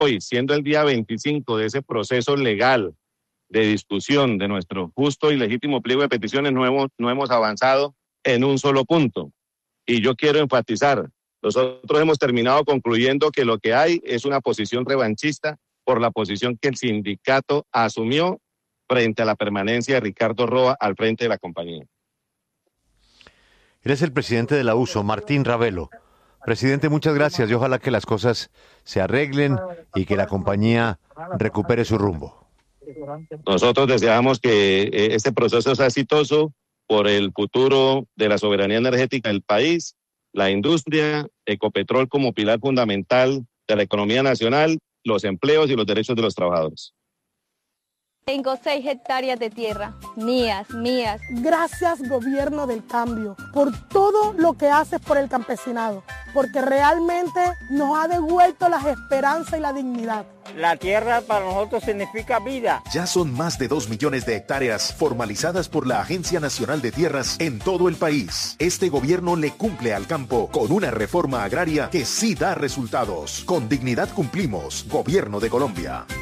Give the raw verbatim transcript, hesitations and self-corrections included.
hoy, siendo el día veinticinco de ese proceso legal de discusión de nuestro justo y legítimo pliego de peticiones, no hemos, no hemos avanzado en un solo punto. Y yo quiero enfatizar, nosotros hemos terminado concluyendo que lo que hay es una posición revanchista por la posición que el sindicato asumió frente a la permanencia de Ricardo Roa al frente de la compañía. Él es el presidente de la U S O, Martín Ravelo. Presidente, muchas gracias y ojalá que las cosas se arreglen y que la compañía recupere su rumbo. Nosotros deseamos que este proceso sea exitoso por el futuro de la soberanía energética del país, la industria, Ecopetrol como pilar fundamental de la economía nacional, los empleos y los derechos de los trabajadores. Tengo seis hectáreas de tierra, mías, mías. Gracias, gobierno del cambio, por todo lo que haces por el campesinado, porque realmente nos ha devuelto las esperanzas y la dignidad. La tierra para nosotros significa vida. Ya son más de dos millones de hectáreas formalizadas por la Agencia Nacional de Tierras en todo el país. Este gobierno le cumple al campo con una reforma agraria que sí da resultados. Con dignidad cumplimos, Gobierno de Colombia.